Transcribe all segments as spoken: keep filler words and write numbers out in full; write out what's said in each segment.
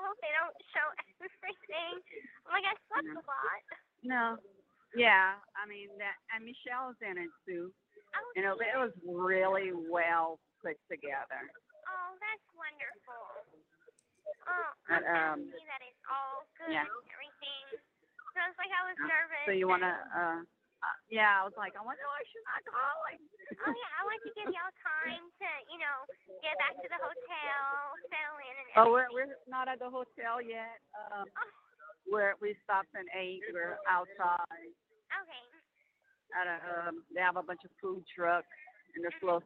hope they don't show everything. Oh my gosh, that's a lot. No. Yeah, I mean that, and Michelle's in it too. Oh, You know, but it was really well put together. oh, that's wonderful. Oh, And, I'm um, happy that it's all good yeah. and everything. So it's like I was nervous. So you wanna? Uh, uh, yeah, I was like, I wonder why she's not calling. Oh yeah, I like to give y'all time to, you know, get back to the hotel, settle in, and everything. Oh, we're we're not at the hotel yet. Um, Oh, we're we stopped and ate. We're outside. okay. At a, um, they have a bunch of food trucks in this little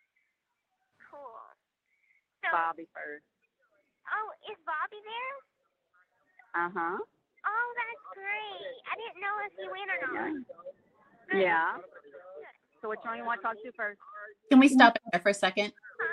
Cool. So, Bobby first. oh, is Bobby there? Uh huh. Oh, that's great. I didn't know if you went or not. Yeah. So which one you want to talk to first? Can we stop there for a second?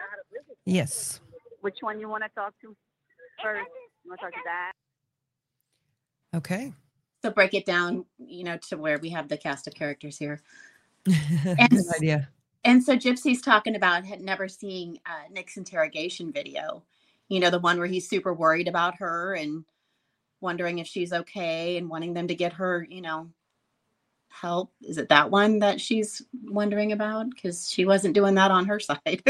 Yes. Which one you want to talk to It first? doesn't, You want it to talk to doesn't, Dad? Okay. So break it down, you know, to where we have the cast of characters here. Good idea. And so Gypsy's talking about had never seeing uh, Nick's interrogation video. You know, the one where he's super worried about her and wondering if she's okay and wanting them to get her, you know, help. Is it that one that she's wondering about? Because she wasn't doing that on her side.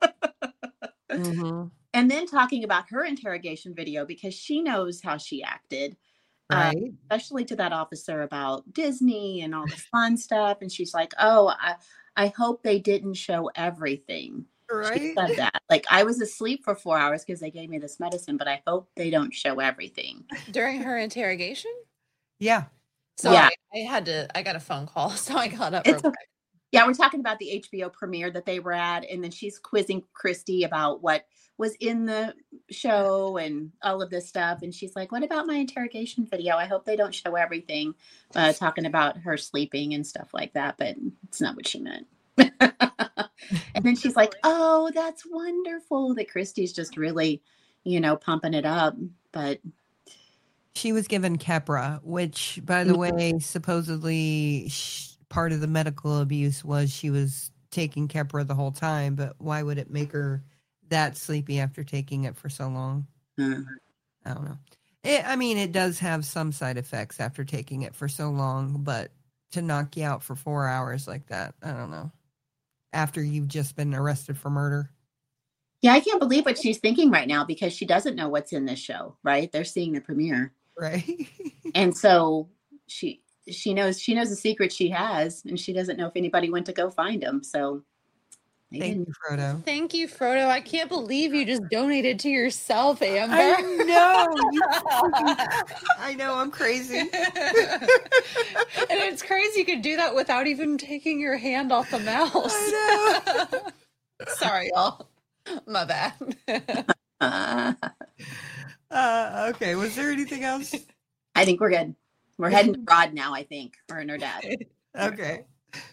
Mm-hmm. And then talking about her interrogation video because she knows how she acted. Right. Uh, especially to that officer about Disney and all this fun stuff. And she's like, oh, I, I hope they didn't show everything. Right. She said that. Like, I was asleep for four hours because they gave me this medicine, but I hope they don't show everything. During her interrogation? Yeah. So Yeah. I, I had to, I got a phone call, so I got up It's real okay. Yeah, we're talking about the H B O premiere that they were at, and then she's quizzing Christy about what was in the show and all of this stuff. And she's like, what about my interrogation video? I hope they don't show everything, uh, talking about her sleeping and stuff like that, but it's not what she meant. And then she's like, oh, that's wonderful that Christy's just really, you know, pumping it up. But She was given Keppra, which, by the way, supposedly sh- part of the medical abuse was she was taking Keppra the whole time. But why would it make her that sleepy after taking it for so long? uh, I don't know. It, I mean, it does have some side effects after taking it for so long, but to knock you out for four hours like that, I don't know. After you've just been arrested for murder. yeah, I can't believe what she's thinking right now because she doesn't know what's in this show, right? They're seeing the premiere. Right. And so she she knows she knows the secret she has, and she doesn't know if anybody went to go find them. So they Thank didn't. you, Frodo. Thank you, Frodo. I can't believe you just donated to yourself, Amber. I know. You freaking- I know. I'm crazy. And it's crazy you could do that without even taking your hand off the mouse. I know. Sorry, y'all. My bad. Uh, Uh, okay. Was there anything else? I think we're good. We're heading to Rod now, I think, her and her dad. Okay.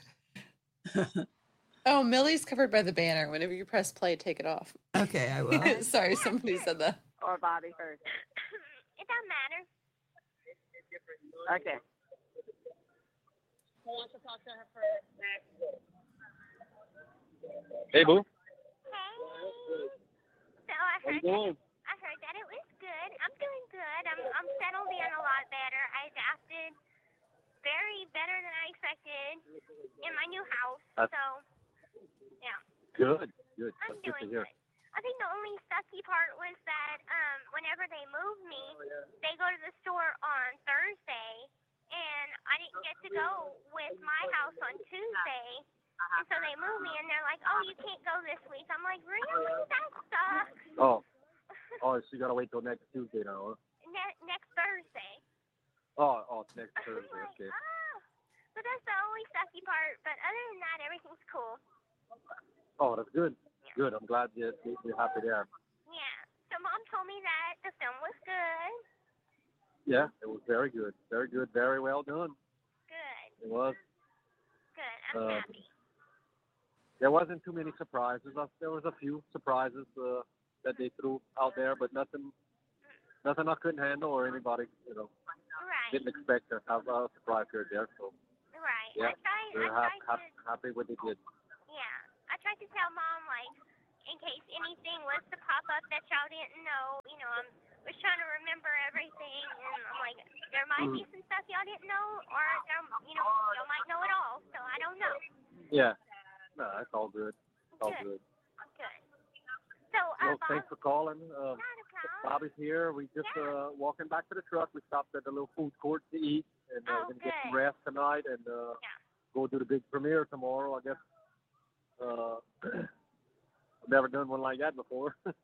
Oh, Millie's covered by the banner. Whenever you press play, take it off. Okay, I will. Sorry, somebody said that. Or Bobby first? It doesn't matter. Okay. Who wants to talk to her first? Hey, boo. Hey. So I How you heard that, doing? I heard that it was good. I'm doing good. I'm I'm settled in a lot better. I adapted very better than I expected in my new house. That's- So yeah, Good. Good. I'm That's good to doing hear. good. I think the only sucky part was that um whenever they moved me, they go to the store on Thursday, and I didn't get to go with my house on Tuesday. And so they moved me, and they're like, "Oh, you can't go this week." I'm like, "Really? That sucks." Oh. Oh, so you gotta wait till next Tuesday now, huh? Ne- next Thursday. Oh, oh, it's next I'm Thursday. like, Okay. oh. So that's the only sucky part. But other than that, everything's cool. Oh, that's good. Good. I'm glad you, you- you're happy there. Yeah. So Mom told me that the film was good. Yeah, it was very good. Very good. Very well done. Good. It was. Good. I'm Uh, happy. There wasn't too many surprises. Uh, There was a few surprises uh, that they threw out there, but nothing, nothing I couldn't handle or anybody, you know, Right. didn't expect to have a surprise here there. So Right. yeah, I tried. I we're ha- tried ha- to. happy with what they did. Yeah. I tried to tell Mom like in case anything was to pop up that y'all didn't know. You know, I'm was trying to remember everything, and I'm like, there might be some stuff y'all didn't know, or there, you know, y'all might know it all. So I don't know. Yeah. No, that's all good. It's all Good. good. Good. So, uh, Well, Bob, thanks for calling. Um, not a problem. Bobby's here. We just uh, walking back to the truck. We stopped at the little food court to eat, and uh, Oh, gonna get some good. rest tonight, and uh, Yeah. go do the big premiere tomorrow. I guess. Uh, I've never done one like that before. No.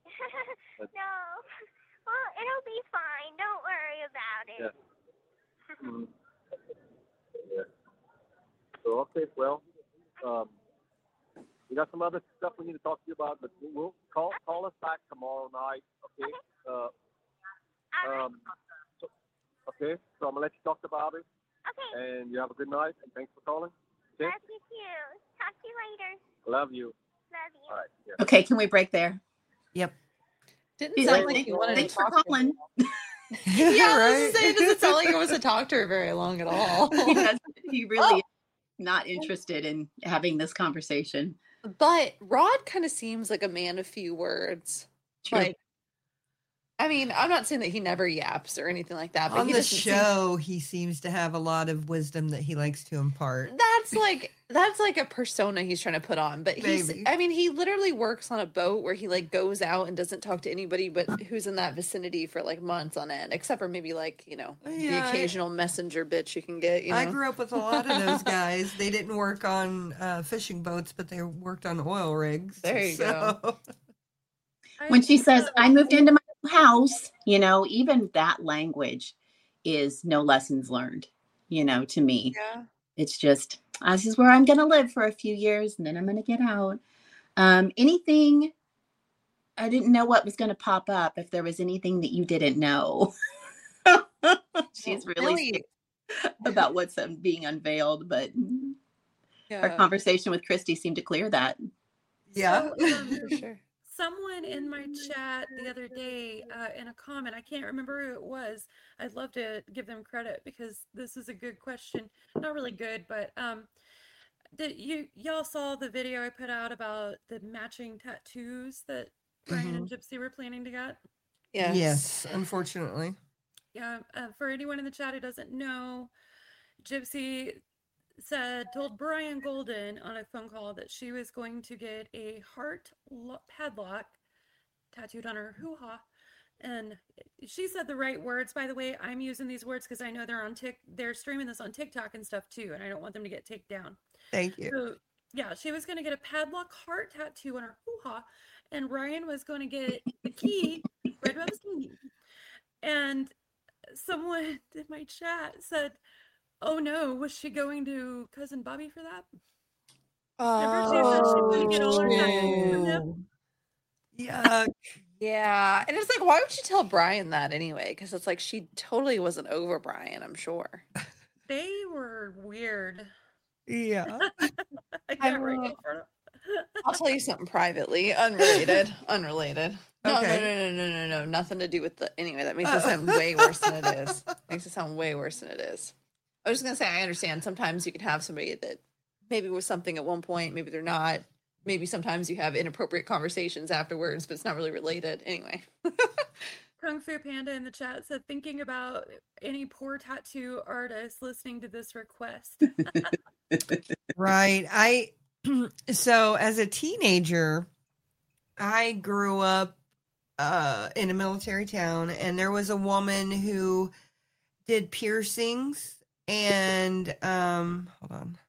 Well, it'll be fine. Don't worry about it. Yeah. Mhm. Yeah. So okay, well, um, we got some other stuff we need to talk to you about, but we'll call call us back tomorrow night. Okay. Uh, All right. um, so, okay. So I'm gonna let you talk to Bobby, Okay. and you have a good night, and thanks for calling. Okay. Love you too. Talk to you later. Love you. Love you. All right. Yeah. Okay, can we break there? Yep. Didn't He's sound like, like you wanted to Thanks for talk to her. calling. Yeah, I was right. gonna say, it doesn't sound like it was to talk to her very long at all. He doesn't. He really Oh. is not interested in having this conversation. But Rod kind of seems like a man of few words. True. Like, I mean, I'm not saying that he never yaps or anything like that, but On he the doesn't seem- show, he seems to have a lot of wisdom that he likes to impart. That's like that's like a persona he's trying to put on. But he's Maybe. I mean, he literally works on a boat where he like goes out and doesn't talk to anybody but who's in that vicinity for like months on end, except for maybe like, you know, the Yeah, I- occasional messenger bitch you can get, you know. I grew up with a lot of those guys. They didn't work on uh, fishing boats, but they worked on oil rigs. There you go. When she says, I moved into my new house, you know, even that language is no lessons learned, you know, to me. Yeah. It's just, this is where I'm going to live for a few years and then I'm going to get out. Um, anything, I didn't know what was going to pop up if there was anything that you didn't know. She's Well, really really- scared about what's um, being unveiled, but our Yeah. conversation with Christy seemed to clear that. Yeah. So, um, For sure. someone in my chat the other day uh, in a comment, I can't remember who it was. I'd love to give them credit because this is a good question. Not really good, but um, did you y'all saw the video I put out about the matching tattoos that Brian and Gypsy were planning to get? Yes. Yes, unfortunately. Yeah. Uh, for anyone in the chat who doesn't know, Gypsy said told Brian Golden on a phone call that she was going to get a heart lo- padlock tattooed on her hoo-ha, and she said the right words. By the way, I'm using these words because I know they're on Tik they're streaming this on TikTok and stuff too, and I don't want them to get taken down. Thank you. So yeah, she was going to get a padlock heart tattoo on her hoo-ha, and Ryan was going to get the key, Red Velvet's key. And someone in my chat said, "Oh no, was she going to cousin Bobby for that?" Remember she said she was gonna get all her tattoos from him? Yeah. Yeah. And it's like, why would you tell Brian that anyway? Because it's like she totally wasn't over Brian, I'm sure. They were weird. Yeah. I can't will- wait for it. I'll tell you something privately, unrelated, unrelated. No, Okay. no, no, no, no, no, no, nothing to do with the. Anyway, that makes it sound way worse than it is. Makes it sound way worse than it is. I was just gonna say, I understand. Sometimes you can have somebody that maybe was something at one point, maybe they're not. Maybe sometimes you have inappropriate conversations afterwards, but it's not really related. Anyway. Kung Fu Panda in the chat said, thinking about any poor tattoo artist listening to this request. Right. I so as a teenager, I grew up uh in a military town, and there was a woman who did piercings and um hold on.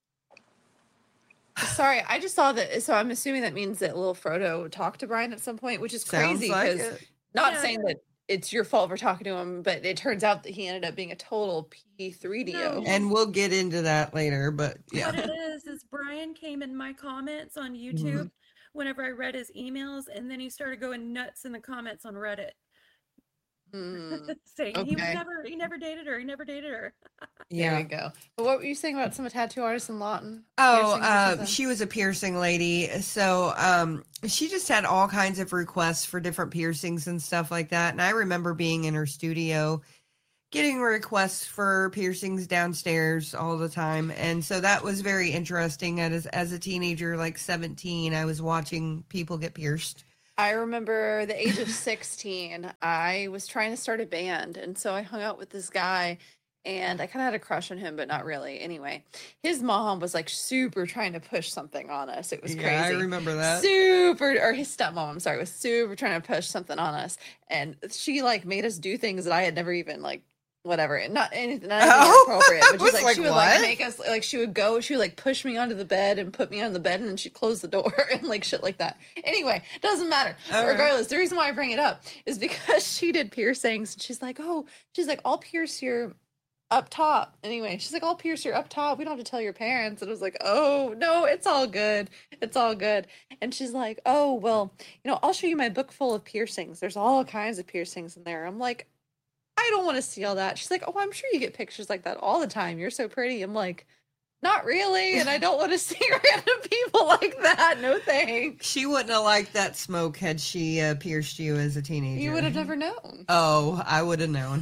Sorry, I just saw that. So I'm assuming that means that little Frodo talked to Brian at some point, which is Sounds crazy like because it. not Yeah. saying that it's your fault for talking to him, but it turns out that he ended up being a total P three D O. No. And we'll get into that later, but yeah. What it is, is Brian came in my comments on YouTube Mm-hmm. whenever I read his emails, and then he started going nuts in the comments on Reddit. Hmm, saying he was okay. never he never dated her, he never dated her. there Yeah. we go. But what were you saying about some tattoo artists in Lawton? Oh, Piercings or uh, something? she was a piercing lady. So um, she just had all kinds of requests for different piercings and stuff like that. And I remember being in her studio getting requests for piercings downstairs all the time, and so that was very interesting. As as a teenager, like seventeen, I was watching people get pierced. I remember the age of sixteen, I was trying to start a band, and so I hung out with this guy, and I kind of had a crush on him, but not really. Anyway, his mom was like super trying to push something on us. It was crazy. Yeah, I remember that. Super, or his stepmom, I'm sorry, was super trying to push something on us, and she like made us do things that I had never even like. Whatever, not anything, not anything Oh, inappropriate, I but was just like, like, she would what? like make us like she would go, she would like push me onto the bed and put me on the bed, and then she'd close the door and like shit like that. Anyway, doesn't matter. All right. Regardless, the reason why I bring it up is because she did piercings, and she's like, oh, she's like, I'll pierce your up top. Anyway, she's like, I'll pierce your up top. We don't have to tell your parents. And I was like, oh no, it's all good. It's all good. And she's like, oh well, you know, I'll show you my book full of piercings. There's all kinds of piercings in there. I'm like, I don't want to see all that. She's like, oh, I'm sure you get pictures like that all the time. You're so pretty. I'm like, not really. And I don't want to see random people like that. No thanks. She wouldn't have liked that smoke had she uh, pierced you as a teenager. You would have never known. Oh, I would have known.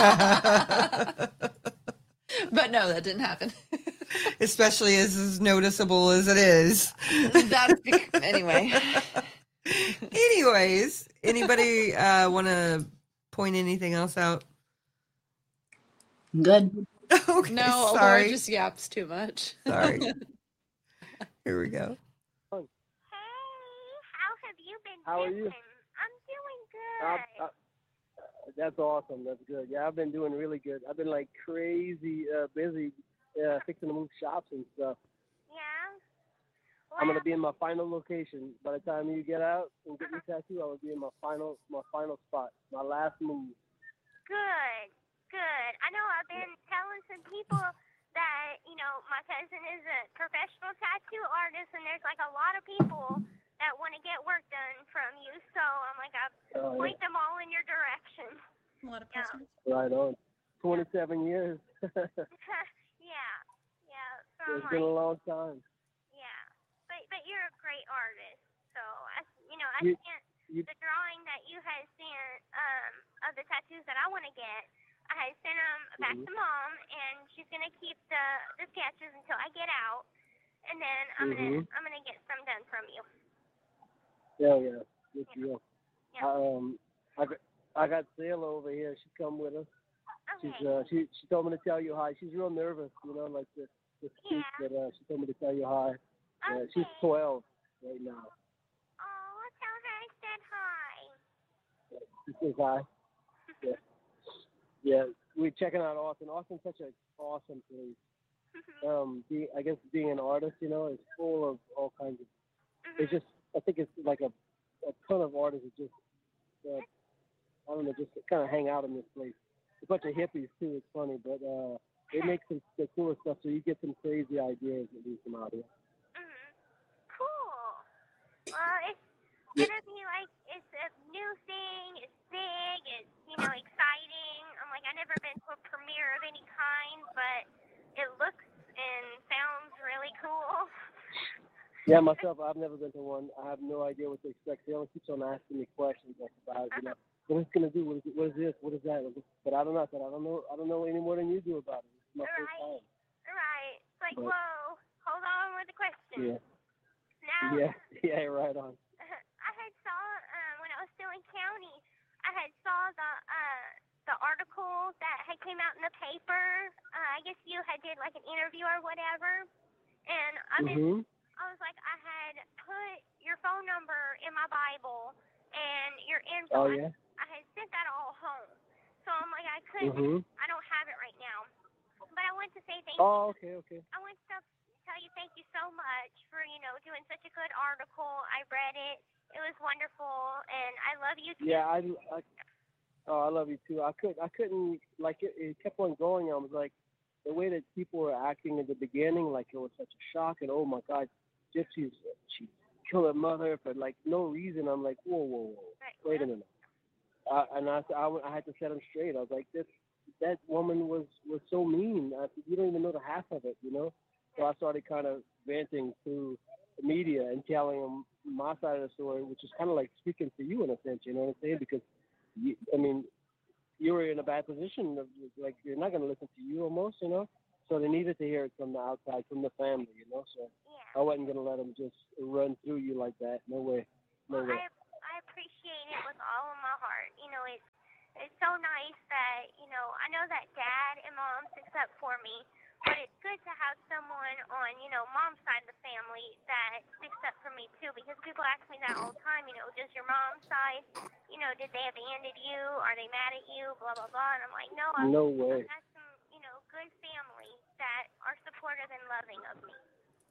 But no, that didn't happen. Especially as as noticeable as it is. That's bec- anyway. Anyways, anybody uh, want to point anything else out? Good. Okay, No, Laura sorry. just yaps too much. Sorry. Here we go. Hey, how have you been How are you? doing? I'm doing good. Uh, uh, that's awesome. That's good. Yeah, I've been doing really good. I've been like crazy uh, busy uh, fixing to move shops and stuff. yeah? I'm Well, gonna be in my final location. By the time you get out and get your tattoo, I will be in my final my final spot, my last move. good, good. I know I've been telling some people that, you know, my cousin is a professional tattoo artist, and there's like a lot of people that want to get work done from you. So I'm like, I Uh, point them all in your direction. A lot of Yeah. customers. right on. twenty-seven years. yeah, yeah. So I'm It's been a like, long time. yeah. But but you're a great artist. So I, you know, I You- sent you- the drawing that you had sent um of the tattoos that I want to get. I had sent them back Mhm. to mom, and she's gonna keep the the sketches until I get out, and then I'm gonna Mhm. I'm gonna get some done from you. Hell yeah. Good deal. Yeah. Um, I got I got Sailor over here. She come with us. Okay. She's uh she she told me to tell you hi. She's real nervous, you know, like to to speak, Yeah. but uh, she told me to tell you hi. Yeah, okay. she's twelve right now. Oh, tell her I said hi. She says hi. Yeah. Yeah. We're checking out Austin. Austin's such an awesome place. Um, be, I guess being an artist, you know, is full of all kinds of. It's just, I think it's like a, a ton of artists that just, uh, I don't know, just kind of hang out in this place. A bunch of hippies too. It's funny, but uh, they make some the coolest stuff, so you get some crazy ideas at least from out here. Mhm. Cool. Well, it's Yeah. gonna be like it's a new thing. It's big. It's you know exciting. I'm like I've never been to a premiere of any kind, but it looks and sounds really cool. Yeah, myself, I've never been to one. I have no idea what to expect. They always keep on asking me questions like about, you know, what is it gonna do? What is it? What is this? What is that? But I don't know. I said, I don't know. I don't know any more than you do about it. It's my first Right. time. Right. It's like But- whoa. Hold on with the questions. Yeah. Now. Yeah. Yeah. Right on. I had saw um, when I was still in county, I had saw the uh, the article that had came out in the paper. Uh, I guess you had did like an interview or whatever, and I've been. Mhm. I was like, I had put your phone number in my Bible and your info. Oh yeah. I, I had sent that all home, so I'm like, I couldn't. Mhm. I don't have it right now, but I want to say thank you. Oh, okay. Okay. I want to tell you thank you so much for, you know, doing such a good article. I read it. It was wonderful, and I love you too. Yeah. I. I oh, I love you too. I could. I couldn't. Like it, it kept on going. I was like, the way that people were acting at the beginning, like it was such a shock, and oh my God. Gypsy's she killed her mother for like no reason. I'm like, whoa, whoa, whoa, Right. wait a minute. Uh, and I, I, I had to set him straight. I was like, this that woman was was so mean. I said, you don't even know the half of it, you know. So I started kind of venting to the media and telling them my side of the story, which is kind of like speaking to you in a sense, you know what I'm saying? Because you, I mean, you were in the bad position. Of, like you're not gonna listen to you almost, you know. So they needed to hear it from the outside, from the family, you know. So Yeah. I wasn't gonna let them just run through you like that. No way. No Well, way. I I appreciate it with all of my heart. You know, it's it's so nice that you know I know that Dad and Mom sticks up for me, but it's good to have someone on you know Mom's side of the family that sticks up for me too. Because people ask me that all the time. You know, does your mom's side, you know, did they abandon you? Are they mad at you? Blah blah blah. And I'm like, no, I've, No way. I've had some you know good family that are supportive and loving of me.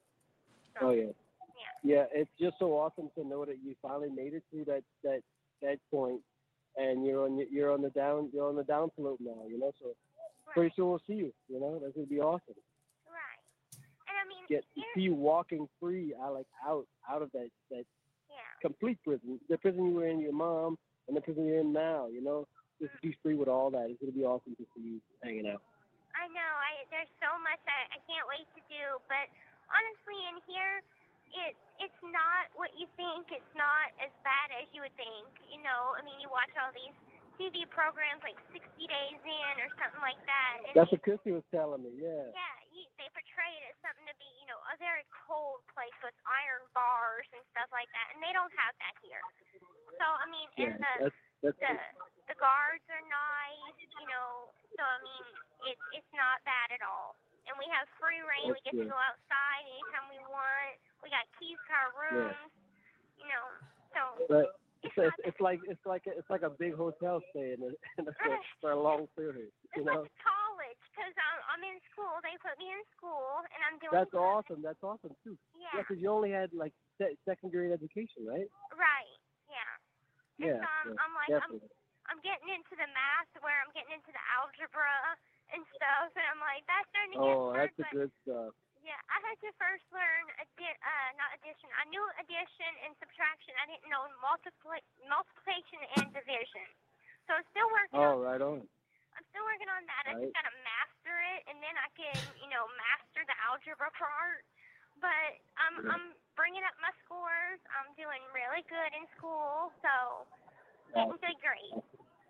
So, Oh yeah. yeah. Yeah, it's just so awesome to know that you finally made it through that that that point, and you're on you're on the down you're on the down slope now. You know, so pretty soon we'll see you. You know, that's gonna be awesome. Right. And I mean, Get to here- see you walking free, out like out out of that that yeah. complete prison, the prison you were in, your mom, and the prison you're in now. You know, just to be free with all that. It's gonna be awesome to see you hanging out. I know. I there's so much I, I can't wait to do. But honestly, in here, it it's not what you think. It's not as bad as you would think. You know, I mean, you watch all these T V programs like sixty days in or something like that. And That's they, what Christy was telling me. Yeah. yeah, you, they portray it as something to be, you know, a very cold place with iron bars and stuff like that. And they don't have that here. So I mean, Yeah. and the That's that's. the the guards are nice, you know. So I mean, it's it's not bad at all. And we have free reign. We That's get good. to go outside anytime we want. We got keys to our rooms. You know, so But it's it's, not it's, it's like it's like a, it's like a big hotel stay in a, in a, for, for a long period. You it's know. like college because I'm I'm in school. They put me in school, and I'm doing. That's good. awesome. That's awesome too. Yeah. Yeah, because you only had like se- second grade education, right? Right. Yeah. Yeah. And so I'm, yeah, I'm like I'm definitely. I'm getting into the math where I'm getting into the algebra and stuff, and I'm like that's starting to get Oh, hard, that's the but good stuff. yeah, I had to first learn addi- uh, not addition. I knew addition and subtraction. I didn't know multipli- multiplication and division. So I'm still working on. Oh, right on. I'm still working on that. I Right. just gotta master it, and then I can, you know, master the algebra part. But I'm Yeah. I'm bringing up my scores. I'm doing really good in school, so getting good grades.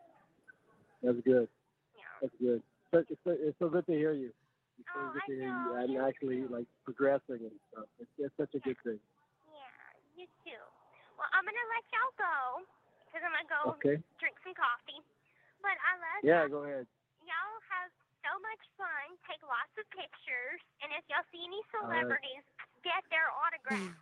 That's good. You know. That's good. So, it's, so, it's so good to hear you. It's so Oh, good I to hear know, you and you actually too. like progressing and stuff. It's, it's such a good thing. Yeah, you too. Well, I'm gonna let y'all go because I'm gonna go Okay. drink some coffee. But I love Yeah, y'all. go ahead. Y'all have so much fun. Take lots of pictures, and if y'all see any All right. celebrities, get their autograph.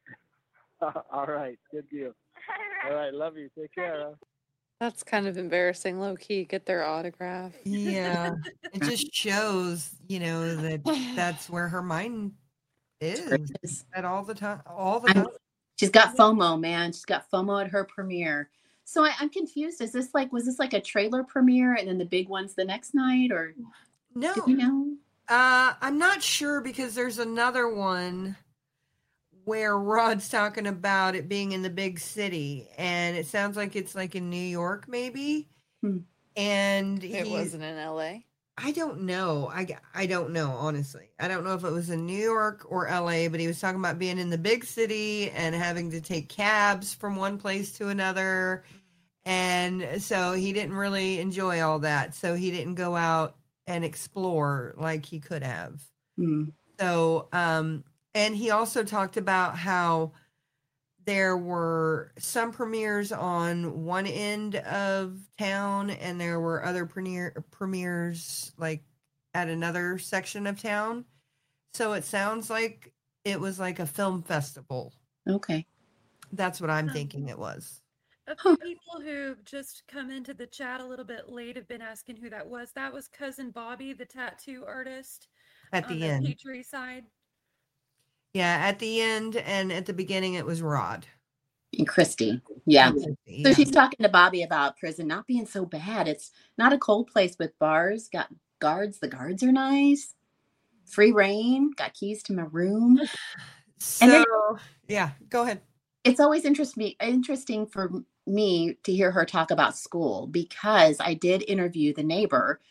All right. Good deal. All All right. right. Love you. Take care. Huh? That's kind of embarrassing, low key. Get their autograph. Yeah, it just shows, you know, that that's where her mind is It's- at all the time. All the I'm- time. She's got FOMO, man. She's got FOMO at her premiere. So I, I'm confused. Is this like, was this like a trailer premiere and then the big one's the next night, or No, do we know? uh, I'm not sure because there's another one where Rod's talking about it being in the big city, and it sounds like it's like in New York, maybe. Hmm. And It he- wasn't in L A. I don't know. I, I don't know, honestly. I don't know if it was in New York or L A, but he was talking about being in the big city and having to take cabs from one place to another. And so he didn't really enjoy all that. So he didn't go out and explore like he could have. Hmm. So, um, and he also talked about how there were some premieres on one end of town and there were other premiere premieres like at another section of town. So it sounds like it was like a film festival. Okay. That's what I'm Um, thinking it was. A few people who've just come into the chat a little bit late have been asking who that was. That was Cousin Bobby, the tattoo artist At on the the end. Petrie side. Yeah, at the end and at the beginning it was Rod. And Christy. Yeah. Yeah. So she's talking to Bobby about prison not being so bad. It's not a cold place with bars, got guards. The guards are nice. Free reign, got keys to my room. So, And then- yeah, go ahead. It's always interest me interesting for me to hear her talk about school because I did interview the neighbor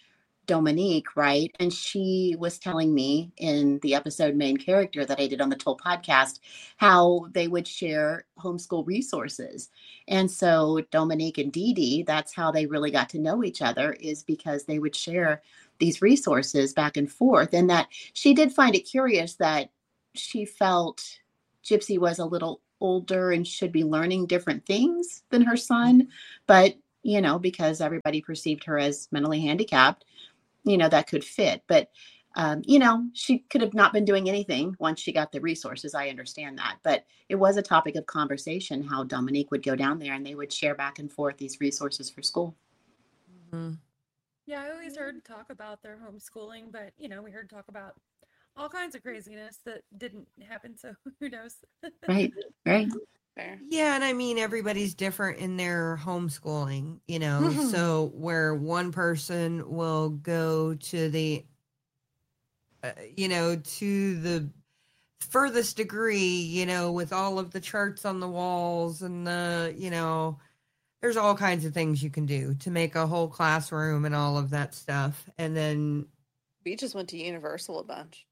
Dominique, right? And she was telling me in the episode Main Character that I did on the Toll podcast how they would share homeschool resources. And so Dominique and Dee Dee, that's how they really got to know each other, is because they would share these resources back and forth. And that she did find it curious that she felt Gypsy was a little older and should be learning different things than her son. But, you know, because everybody perceived her as mentally handicapped, you know, that could fit. But, um, you know, she could have not been doing anything once she got the resources. I understand that. But it was a topic of conversation how Dominique would go down there and they would share back and forth these resources for school. Mm-hmm. Yeah, I always heard talk about their homeschooling, but, you know, we heard talk about all kinds of craziness that didn't happen. So who knows? Right, right. Fair. Yeah, and I mean everybody's different in their homeschooling, you know. So where one person will go to the, uh, you know, to the furthest degree, you know, with all of the charts on the walls and the, you know, there's all kinds of things you can do to make a whole classroom and all of that stuff, and then We just went to Universal a bunch.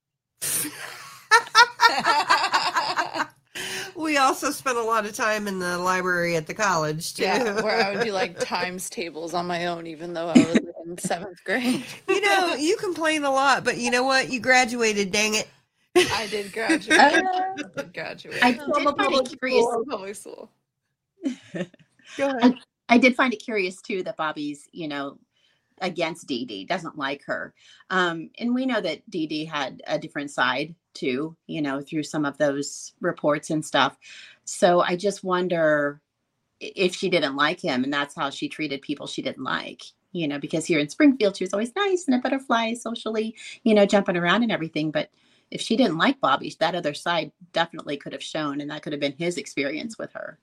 we also spent a lot of time in the library at the college too. Yeah, where I would do like times tables on my own, even though I was in seventh grade. You know, you complain a lot, but you know what? You graduated, dang it. I did graduate. I did graduate. I From did a find it public curious. school, public school. Go ahead. I did find it curious too that Bobby's, you know, against Dee Dee, doesn't like her. Um, and we know that Dee Dee had a different side too, you know, through some of those reports and stuff. So I just wonder if she didn't like him and that's how she treated people she didn't like, you know, because here in Springfield, she was always nice and a butterfly socially, you know, jumping around and everything. But if she didn't like Bobby, that other side definitely could have shown, and that could have been his experience with her.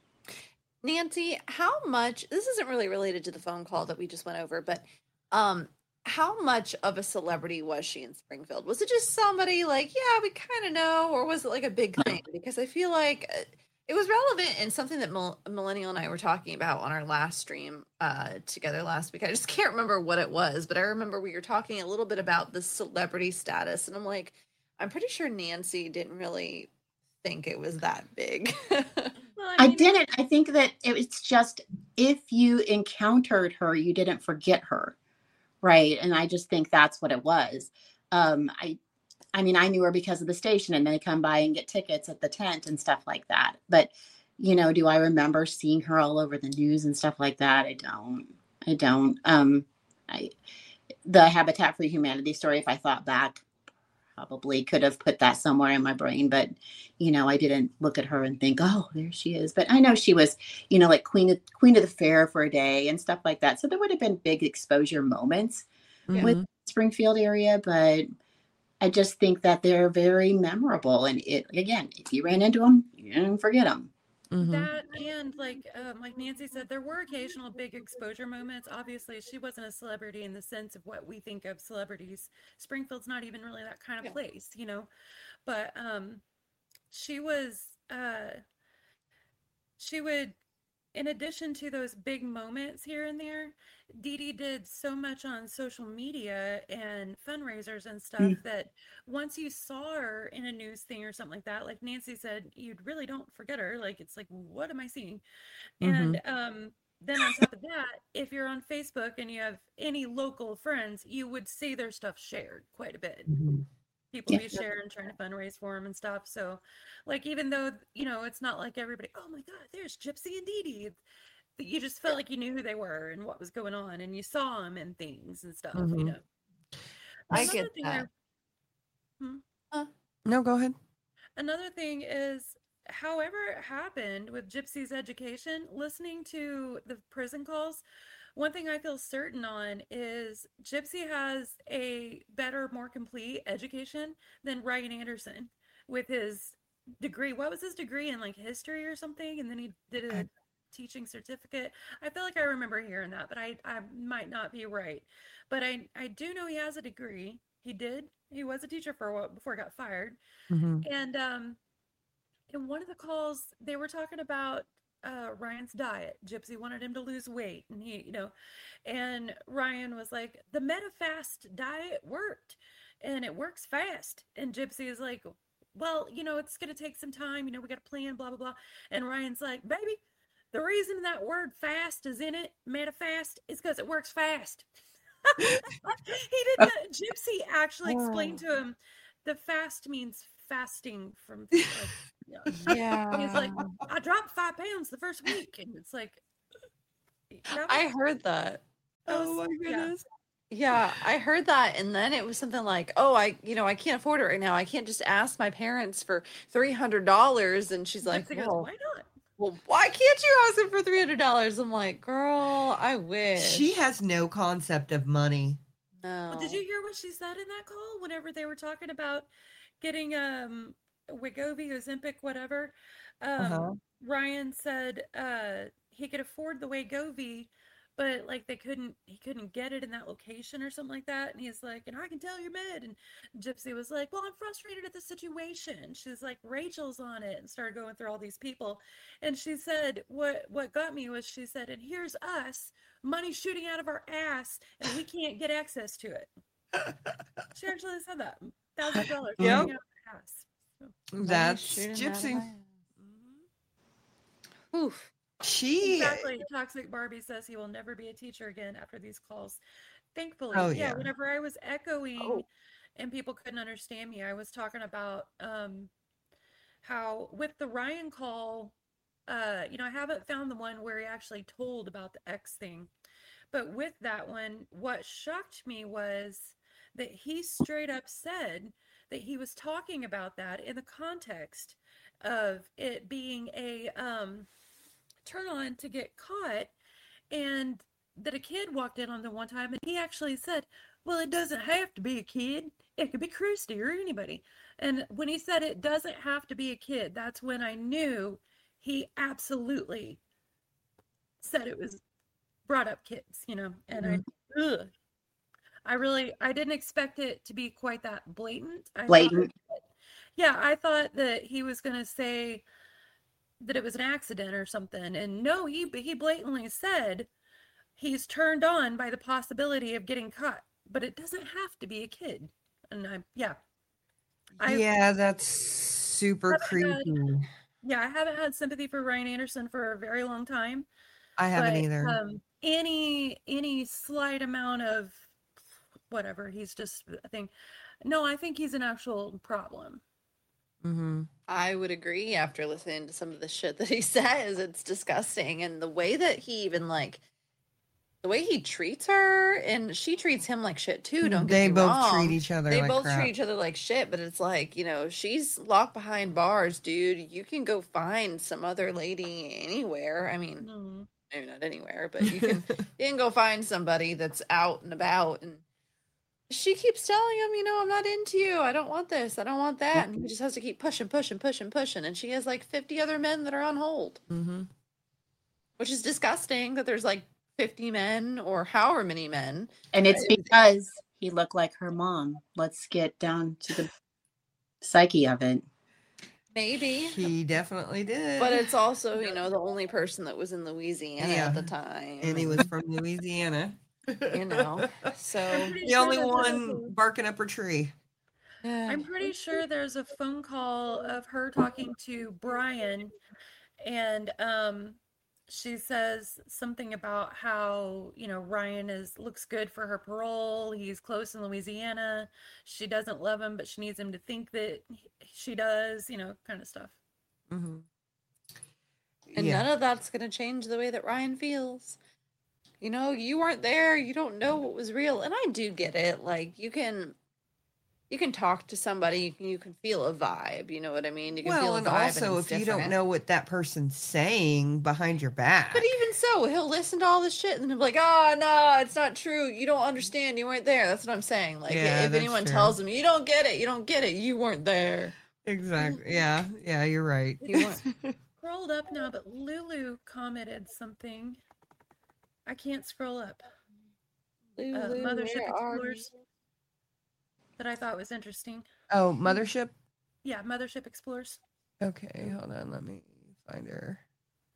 Nancy, how much, this isn't really related to the phone call that we just went over, but um, how much of a celebrity was she in Springfield? Was it just somebody like, yeah, we kind of know, or was it like a big thing? Because I feel like uh, it was relevant and something that Mil- Millennial and I were talking about on our last stream uh, together last week. I just can't remember what it was, but I remember we were talking a little bit about the celebrity status, and I'm like, I'm pretty sure Nancy didn't really think it was that big. Well, I mean, didn't. I think that it's just if you encountered her, you didn't forget her, right? And I just think that's what it was. Um, I, I mean, I knew her because of the station, and they come by and get tickets at the tent and stuff like that. But you know, do I remember seeing her all over the news and stuff like that? I don't. I don't. Um, I, the Habitat for Humanity story, if I thought back, probably could have put that somewhere in my brain, but you know, I didn't look at her and think, oh, there she is. But I know she was, you know, like queen of queen of the fair for a day and stuff like that. So there would have been big exposure moments Mhm. with Springfield area, but I just think that they're very memorable. And it again, if you ran into them, you didn't forget them. Mhm. that and like um, like Nancy said, there were occasional big exposure moments. Obviously, she wasn't a celebrity in the sense of what we think of celebrities. Springfield's not even really that kind of Yeah. place, you know. But um, she was uh, she would, in addition to those big moments here and there, Dee Dee did so much on social media and fundraisers and stuff Mm. that once you saw her in a news thing or something like that, like Nancy said, you really don't forget her. Like, it's like, what am I seeing? And um, then on top of that, if you're on Facebook and you have any local friends, you would see their stuff shared quite a bit. Mhm. People Yeah. be sharing, trying to fundraise for them and stuff. So, like, even though, you know, it's not like everybody, oh my God, there's Gypsy and Dee Dee. But you just felt like you knew who they were and what was going on, and you saw them and things and stuff, you Mhm. know. I Another get thing that. I- Hmm? No, go ahead. Another thing is, however it happened with Gypsy's education, listening to the prison calls, one thing I feel certain on is Gypsy has a better, more complete education than Ryan Anderson with his degree. What was his degree in, like, history or something? And then he did a teaching certificate. I feel like I remember hearing that, but I, I might not be right. But I, I do know he has a degree. He did. He was a teacher for a while before he got fired. Mhm. And um, in one of the calls, they were talking about uh, Ryan's diet. Gypsy wanted him to lose weight, and he, you know, and Ryan was like, the MetaFast diet worked, and it works fast. And Gypsy is like, well, you know, it's gonna take some time. You know, we got a plan, blah blah blah. And Ryan's like, baby, the reason that word "fast" is in it, MetaFast, is because it works fast. He didn't. Gypsy actually explained to him the fast means fasting from. Like, Yeah. he's like, I dropped five pounds the first week, and it's like, that I was- heard that. that Oh was- my yeah. goodness. Yeah, I heard that, and then it was something like, "Oh, I, you know, I can't afford it right now. I can't just ask my parents for three hundred dollars." And she's like, Gypsy goes, "Well, why not? well, why can't you ask them for three hundred dollars?" I'm like, "Girl, I wish." She has no concept of money. no. Well, did you hear what she said in that call whenever they were talking about getting um Wegovy, Ozempic, whatever? Um, Uh-huh. Ryan said uh he could afford the Wegovy, but like they couldn't, he couldn't get it in that location or something like that. And he's like, and I can tell you're mad. And Gypsy was like, well, I'm frustrated at the situation. She's like, Rachel's on it, and started going through all these people. And she said, what what got me was she said, and here's us, money shooting out of our ass, and we can't get access to it. She actually said that. Thousand dollars Yep. shooting out of our ass. So, That's Shooting out of Gypsy. my ass. Oof. She exactly. Toxic Barbie says he will never be a teacher again after these calls. Thankfully, Oh, yeah. yeah. Whenever I was echoing Oh. and people couldn't understand me, I was talking about um how with the Ryan call, uh, you know, I haven't found the one where he actually told about the X thing. But with that one, what shocked me was that he straight up said that he was talking about that in the context of it being a um turn on to get caught, and that a kid walked in on them one time, and he actually said, well, it doesn't have to be a kid, it could be Christy or anybody. And when he said it doesn't have to be a kid, that's when I knew he absolutely said it was brought up kids, you know. And I ugh, I really, I didn't expect it to be quite that blatant. I thought Blatant. that- yeah, I thought that he was going to say that it was an accident or something. And no, he he blatantly said he's turned on by the possibility of getting caught, but it doesn't have to be a kid. And I, yeah, I yeah, that's super haven't had- creepy. yeah, I haven't had sympathy for Ryan Anderson for a very long time. I haven't but, either. Um, any any slight amount of whatever, he's just I think no, I think he's an actual problem. Mm-hmm. I would agree after listening to some of the shit that he says. It's disgusting. And the way that he even like the way he treats her, and she treats him like shit too. Don't get They me both wrong. treat each other They like both crap. treat each other like shit, but it's like, you know, she's locked behind bars, dude. You can go find some other lady anywhere. I mean, Mm. maybe not anywhere, but you can you can go find somebody that's out and about. And she keeps telling him, you know, I'm not into you. I don't want this. I don't want that. And he just has to keep pushing, pushing, pushing, pushing. And she has like fifty other men that are on hold, Mm-hmm. which is disgusting that there's like fifty men or however many men. And it's Right. because he looked like her mom. Let's get down to the psyche of it. Maybe. He definitely did. But it's also, you know, the only person that was in Louisiana Yeah. at the time. and he was from Louisiana. you know. So pretty The sure only that there's one a- barking up her tree. I'm pretty sure there's a phone call of her talking to Brian, and um, she says something about how, you know, Ryan is looks good for her parole. He's close in Louisiana. She doesn't love him, but she needs him to think that he- she does. You know, kind of stuff. Mm-hmm. And yeah. none of that's going to change the way that Ryan feels. You know, you weren't there. You don't know what was real. And I do get it. Like, you can you can talk to somebody. You can, you can feel a vibe. You know what I mean? You can feel Well, a and vibe. also, it's if you don't different. know what that person's saying behind your back, But even so, he'll listen to all this shit and he'll be like, oh, no, it's not true. You don't understand. You weren't there. That's what I'm saying. Like, Yeah, if that's anyone true. tells him, you don't get it. You don't get it. You weren't there. exactly. Yeah, yeah, you're right. You weren't. Scrolled up now, but Lulu commented something. I can't scroll up. Lulu, Uh, Mothership where are Explorers that I thought was interesting. Oh, Mothership. Yeah, Mothership Explorers. Okay, hold on. Let me find her.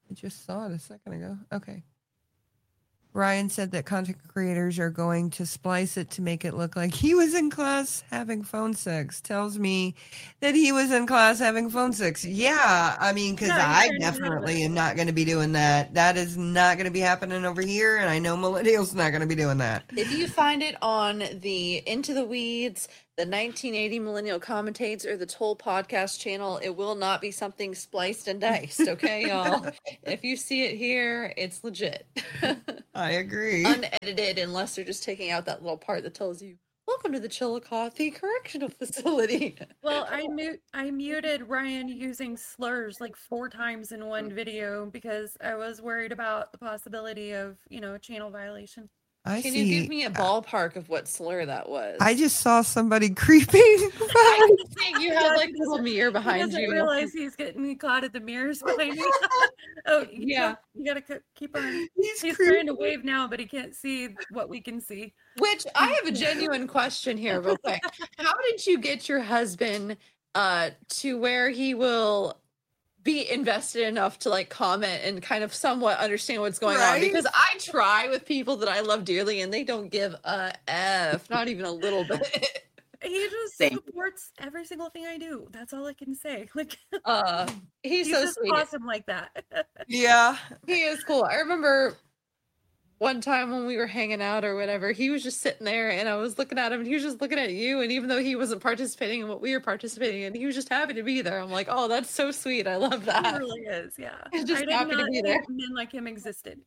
I just saw it a second ago. Okay. Ryan said that content creators are going to splice it to make it look like he was in class having phone sex. Tells me that he was in class having phone sex. Yeah, I mean, because Yeah, he's I trying to handle definitely it. am not going to be doing that. That is not going to be happening over here, and I know Millennial's not going to be doing that. If you find it on the Into the Weeds, the nineteen eighty Millennial Commentates, or the Toll Podcast channel, it will not be something spliced and diced, okay, y'all? If you see it here, it's legit. I agree. Unedited, unless they're just taking out that little part that tells you, welcome to the Chillicothe Correctional Facility. Well, I mute I muted Ryan using slurs like four times in Mm. one video because I was worried about the possibility of, you know, a channel violation. I Can see. you give me a ballpark of what slur that was? I just saw somebody creeping. I can see you have Yeah, like he a little mirror He behind doesn't you. realize he's getting caught at the mirrors behind me. Oh, you Yeah. gotta- you gotta k- keep on. He's He's creeping. trying to wave now, but he can't see what we can see. Which I have a genuine question here, real quick. How did you get your husband uh to where he will be invested enough to like comment and kind of somewhat understand what's going on? Right? Because I try with people that I love dearly and they don't give a F, not even a little bit. He just Same. supports every single thing I do. That's all I can say. Like Uh he's, he's so just sweet. awesome like that. Yeah. He is cool. I remember one time when we were hanging out or whatever, he was just sitting there and I was looking at him and he was just looking at you. And even though he wasn't participating in what we were participating in, he was just happy to be there. I'm like, oh, that's so sweet. I love He that. really is, yeah. He's just I did happy to not be know there. men like him existed.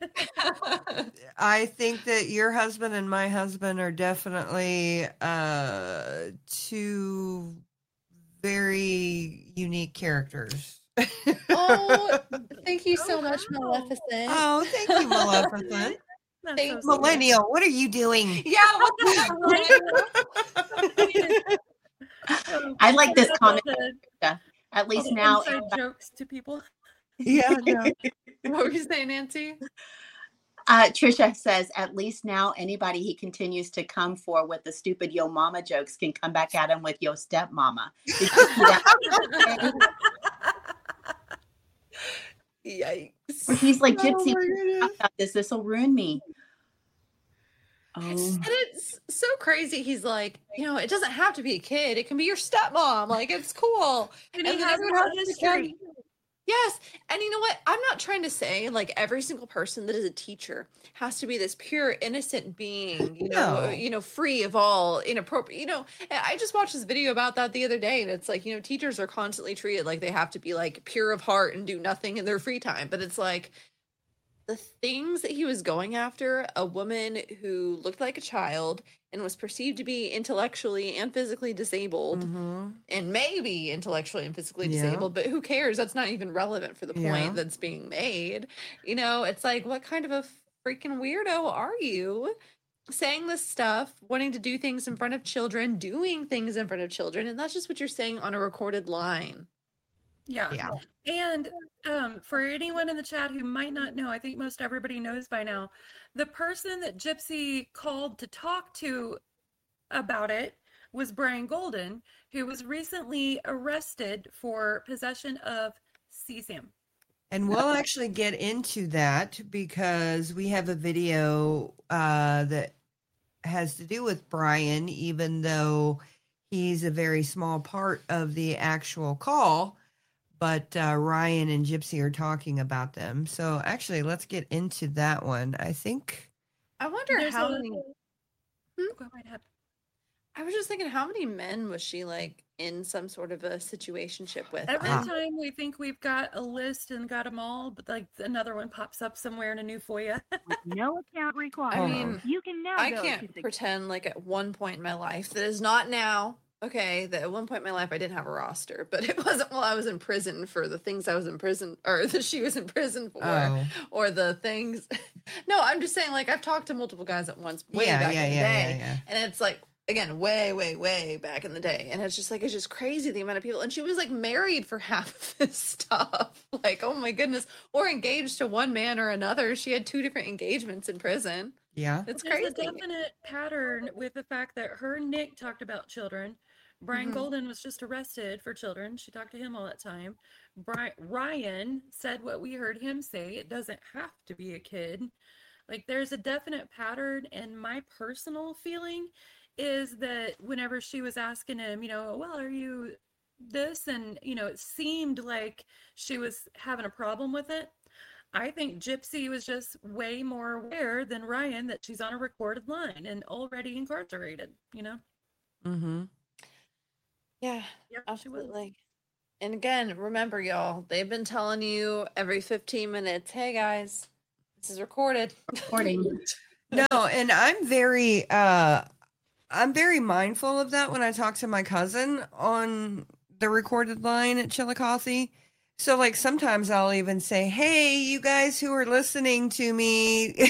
I think that your husband and my husband are definitely uh, two very unique characters. Oh, thank you so Oh, much, wow. Maleficent. Oh, thank you, Maleficent. That's Thank so sweet. Millennial, what are you doing? Yeah, what the heck? Um, I like this that's all comment. the- At all least the now, inside jokes to people. Yeah, no. What were you saying, Nancy? uh, Trisha says, at least now anybody he continues to come for with the stupid yo mama jokes can come back at him with yo stepmama. Did you see that? Yikes. He's like, Oh Gypsy, my goodness. talk about this. This will ruin me. It's, Oh, and it's so crazy. He's like, you know, it doesn't have to be a kid. It can be your stepmom. Like, it's cool. And he then has everyone no has to history. come- Yes. And you know what? I'm not trying to say like every single person that is a teacher has to be this pure, innocent being, you know, No. you know, free of all inappropriate, you know, and I just watched this video about that the other day. And it's like, you know, teachers are constantly treated like they have to be like pure of heart and do nothing in their free time. But it's like the things that he was going after, a woman who looked like a child and was perceived to be intellectually and physically disabled, Mhm. and maybe intellectually and physically Yeah. disabled, but who cares? That's not even relevant for the point Yeah. that's being made. You know, it's like, what kind of a freaking weirdo are you? Saying this stuff, wanting to do things in front of children, doing things in front of children, and that's just what you're saying on a recorded line. Yeah. Yeah. And um, for anyone in the chat who might not know, I think most everybody knows by now, the person that Gypsy called to talk to about it was Brian Golden, who was recently arrested for possession of C SAM. And we'll actually get into that because we have a video uh, that has to do with Brian, even though he's a very small part of the actual call. But uh, Ryan and Gypsy are talking about them. So actually, let's get into that one. I think. I wonder There's how a- many. Go right ahead. I was just thinking, how many men was she like in some sort of a situationship with? Every Ah. time we think we've got a list and got them all, but like another one pops up somewhere in a new FOIA. No account required. I mean, You can now I go can't to the pretend like at one point in my life that is not now. Okay, that at one point in my life I didn't have a roster, but it wasn't while I was in prison for the things I was in prison or that she was in prison for, Oh, or the things. No, I'm just saying, like I've talked to multiple guys at once, way yeah, back yeah, in the yeah, day, yeah, yeah. and it's like again, way, way, way back in the day, and it's just like it's just crazy the amount of people. And she was like married for half of this stuff, like oh my goodness, or engaged to one man or another. She had two different engagements in prison. Yeah. It's There's crazy. a definite pattern with the fact that her and Nick talked about children. Brian Mhm. Golden was just arrested for children. She talked to him all that time. Bri- Ryan said what we heard him say. It doesn't have to be a kid. Like there's a definite pattern, and my personal feeling is that whenever she was asking him, you know, well, are you this? And, you know, it seemed like she was having a problem with it. I think Gypsy was just way more aware than Ryan that she's on a recorded line and already incarcerated, you know? Mm-hmm. Yeah, Yep, she was. absolutely. And again, remember, y'all, they've been telling you every fifteen minutes, hey guys, this is recorded. Recording. No, and I'm very uh I'm very mindful of that when I talk to my cousin on the recorded line at Chillicothe. So like sometimes I'll even say, "Hey, you guys who are listening to me," you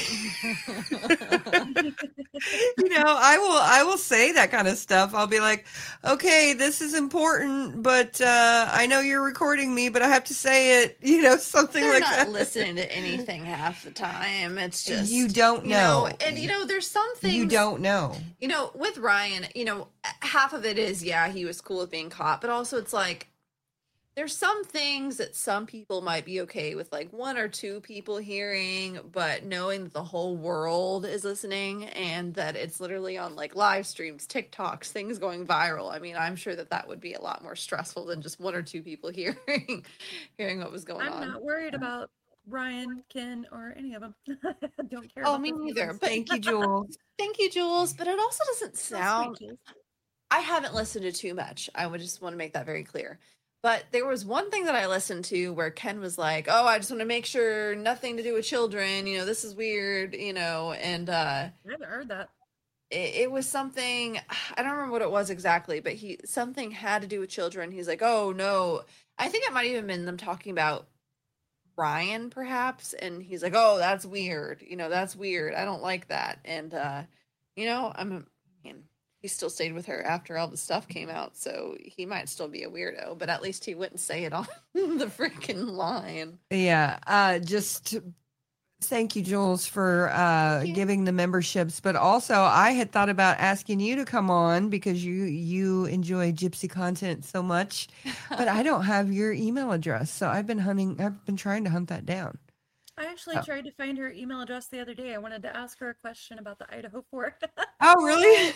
know, I will I will say that kind of stuff. I'll be like, "Okay, this is important, but uh, I know you're recording me, but I have to say it," you know, something They're like not that. listening to anything half the time. It's just You don't you know, know. and you know, there's some things You don't know. You know, with Ryan, you know, half of it is yeah, he was cool with being caught, but also it's like there's some things that some people might be okay with, like one or two people hearing, but knowing that the whole world is listening and that it's literally on like live streams, TikToks, things going viral. I mean, I'm sure that that would be a lot more stressful than just one or two people hearing hearing what was going I'm on. not worried about Ryan, Ken, or any of them. Don't care Oh, about me those neither. ones. But Thank you, Jules. thank you, Jules. But it also doesn't So sweet, sound. Jules. I haven't listened to too much. I would just want to make that very clear. But there was one thing that I listened to where Ken was like, "Oh, I just want to make sure nothing to do with children. You know, this is weird. You know," and uh, I haven't heard that. it, it was something. I don't remember what it was exactly, but he something had to do with children. He's like, "Oh no," I think it might even been them talking about Ryan, perhaps, and he's like, "Oh, that's weird. You know, that's weird. I don't like that." And uh, you know, I'm. I mean, he still stayed with her after all the stuff came out, so he might still be a weirdo, but at least he wouldn't say it on the freaking line. Yeah, uh, just thank you, Jules, for uh, you. giving the memberships. But also, I had thought about asking you to come on because you you enjoy Gypsy content so much, but I don't have your email address, so I've been hunting. I've been trying to hunt that down. I actually Oh, tried to find her email address the other day. I wanted to ask her a question about the Idaho fort. oh really?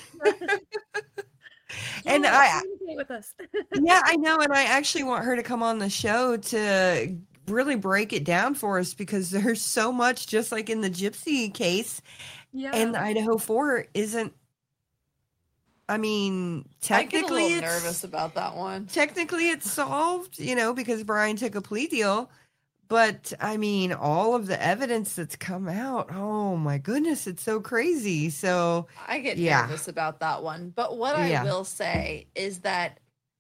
And Jules, I, communicate with us. yeah, I know, and I actually want her to come on the show to really break it down for us because there's so much, just like in the Gypsy case, Yeah. and the Idaho Fort isn't. I mean, I get a technically, little it's nervous about that one. technically it's solved, you know, because Brian took a plea deal. But I mean, all of the evidence that's come out, oh my goodness, it's so crazy. So I get yeah, nervous about that one. But what I yeah, will say is that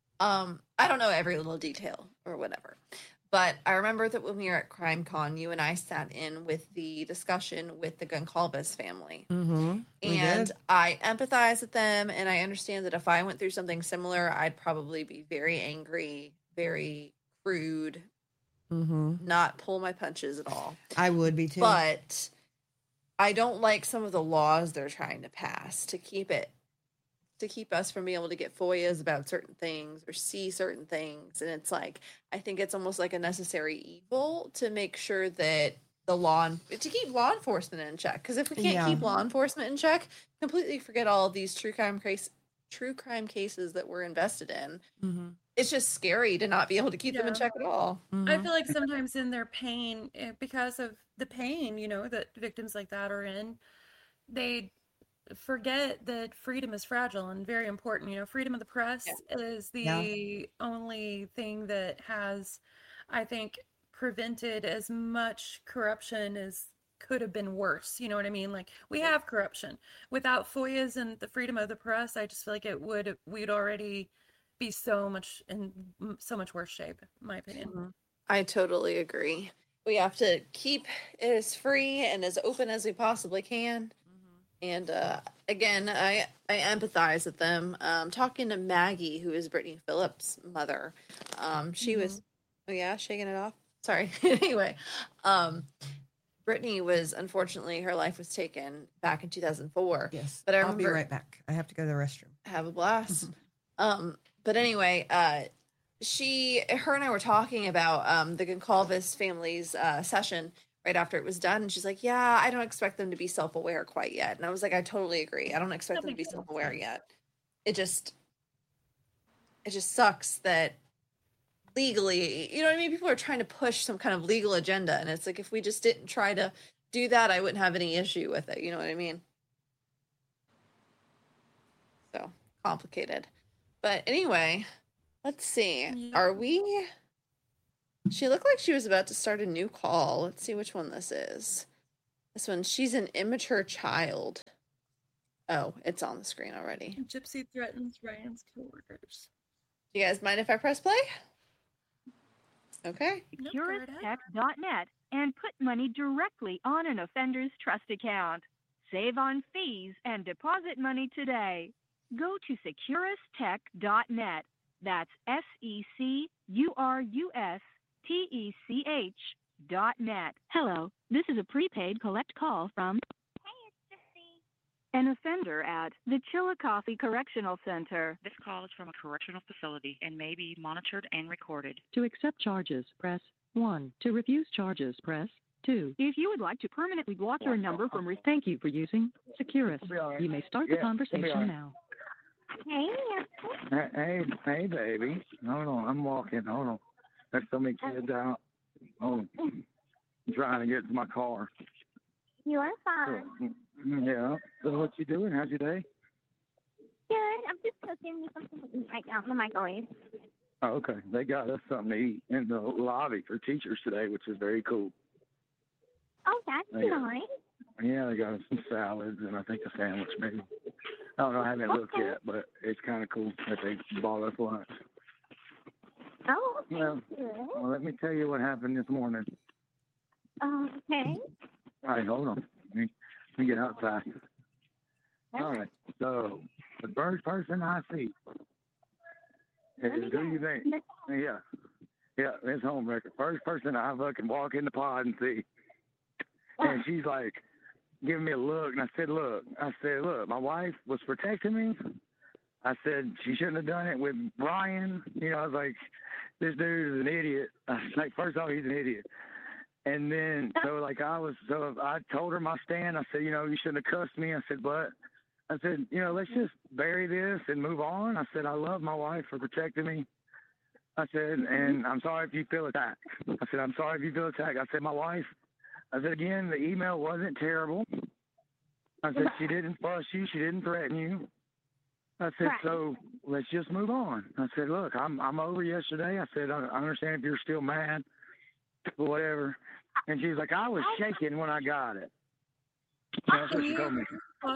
um I don't know every little detail or whatever. But I remember that when we were at CrimeCon, you and I sat in with the discussion with the Goncalves family. mm-hmm. We And did. I empathize with them, and I understand that if I went through something similar, I'd probably be very angry, very crude, Mm-hmm. not pull my punches at all. I would be too. But I don't like some of the laws they're trying to pass to keep it to keep us from being able to get F O I As about certain things or see certain things. And it's like I think it's almost like a necessary evil to make sure that the law to keep law enforcement in check. Because if we can't Yeah. keep law enforcement in check, completely forget all of these true crime case true crime cases that we're invested in. Mm-hmm. It's just scary to not be able to keep them in Yeah. check at all. I Mm-hmm. feel like sometimes in their pain, eh, because of the pain, you know, that victims like that are in, they forget that freedom is fragile and very important. You know, freedom of the press is Yeah. the only thing that has, I think, prevented as much corruption as could have been worse. You know what I mean? Like we have corruption. Without F O I As and the freedom of the press, I just feel like it would we'd already be so much in m- so much worse shape, in my opinion. I totally agree. We have to keep it as free and as open as we possibly can. And uh, again, I I empathize with them. Um, talking to Maggie, who is Brittany Phillips' mother, um, she was, oh yeah, shaking it off. Sorry. Anyway, um, Brittany was unfortunately her life was taken back in two thousand four. Yes. But I I'll be remember- right back. I have to go to the restroom. Have a blast. Um, but anyway, uh, she, her and I were talking about um, the Goncalves family's uh, session right after it was done. And she's like, yeah, I don't expect them to be self-aware quite yet. And I was like, I totally agree. I don't expect them to be self-aware yet. It just, it just sucks that legally, you know what I mean? People are trying to push some kind of legal agenda. And it's like, if we just didn't try to do that, I wouldn't have any issue with it. You know what I mean? So complicated. But anyway, let's see. Yeah. Are we? She looked like she was about to start a new call. Let's see which one this is. This one, she's an immature child. Oh, it's on the screen already. Gypsy threatens Ryan's coworkers. Do you guys mind if I press play? Okay. Nope, go right ahead. Securistech dot net and put money directly on an offender's trust account. Save on fees and deposit money today. Go to securistech dot net. That's S E C U R U S T E C H dot net. Hello, this is a prepaid collect call from Hey, it's Gypsy. an offender at the Chillicothe Correctional Center. This call is from a correctional facility and may be monitored and recorded. To accept charges, press one. To refuse charges, press two. If you would like to permanently block your number from re- Thank you for using Securus. You may start the Yeah, conversation now. Hey, Hey, hey, hey, baby. Hold on, I'm walking. Hold on. There's so many kids out. Hold on. I'm trying to get to my car. you are fine. Yeah. So what you doing? How's your day? Good. I'm just cooking you something to eat right now in the microwave. Oh, okay. They got us something to eat in the lobby for teachers today, which is very cool. Oh, that's They got- nice. Yeah, they got us some salads and I think a sandwich maybe. I don't know. I haven't looked Okay. yet, but it's kind of cool that they bought us lunch. Oh, okay. Well, Good. well, let me tell you what happened this morning. Okay. All right, hold on. Let me, let me get outside. All right. So the first person I see is who you think? Yeah. Yeah, it's homewrecker. First person I fucking walk in the pod and see. And she's like giving me a look. And I said, look, I said, look, my wife was protecting me. I said, she shouldn't have done it with Brian. You know, I was like, this dude is an idiot. I was like, first off, he's an idiot. And then, so like I was, so I told her my stand. I said, you know, you shouldn't have cussed me. I said, but I said, you know, let's just bury this and move on. I said, I love my wife for protecting me. I said, and I'm sorry if you feel attacked. I said, I'm sorry if you feel attacked. I said, my wife, I said, again, the email wasn't terrible. I said, she didn't fuss you. She didn't threaten you. I said, Right. so let's just move on. I said, look, I'm I'm over yesterday. I said, I, I understand if you're still mad, but whatever. And she was like, I was shaking when I got it. So that's what she told me. Pause.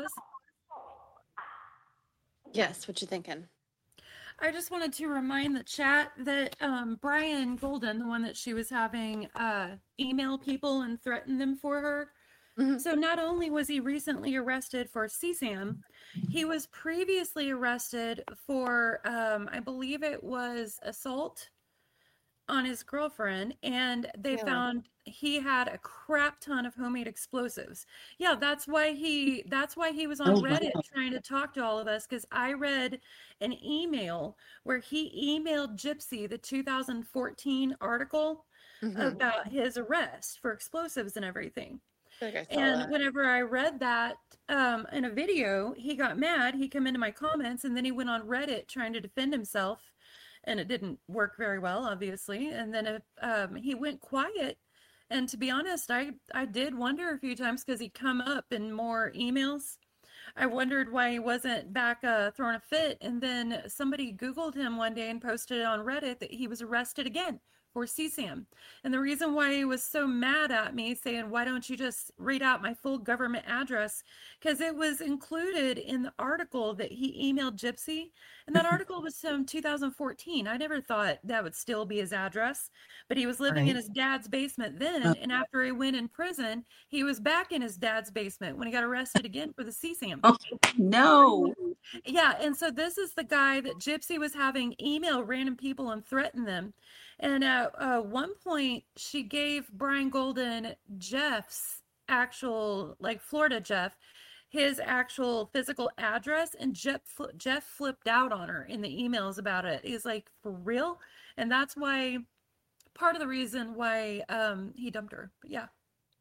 Yes. What you thinking? I just wanted to remind the chat that um, Brian Golden, the one that she was having uh, email people and threaten them for her. Mhm. So not only was he recently arrested for C SAM, he was previously arrested for, um, I believe it was assault on his girlfriend, and they Yeah. found he had a crap ton of homemade explosives. Yeah, that's why he that's why he was on Oh, Reddit wow. trying to talk to all of us, because I read an email where he emailed Gypsy the two thousand fourteen article Mhm. about his arrest for explosives and everything. I feel like I saw And that. whenever I read that um, in a video, he got mad. He come into my comments, and then he went on Reddit trying to defend himself, and it didn't work very well, obviously. And then uh, um, he went quiet. And to be honest, I I did wonder a few times because he'd come up in more emails. I wondered why he wasn't back uh, throwing a fit. And then somebody Googled him one day and posted it on Reddit that he was arrested again for C SAM. And the reason why he was so mad at me saying, why don't you just read out my full government address? Because it was included in the article that he emailed Gypsy. And that article was from two thousand fourteen. I never thought that would still be his address, but he was living in Right. his dad's basement then. Oh. And after he went in prison, he was back in his dad's basement when he got arrested again for the C SAM. Oh, no. Yeah, and so this is the guy that Gypsy was having email random people and threaten them. And at uh, one point, she gave Brian Golden Jeff's actual, like Florida Jeff, his actual physical address, and Jeff fl- Jeff flipped out on her in the emails about it. He's like, for real? And that's why part of the reason why um he dumped her. But yeah.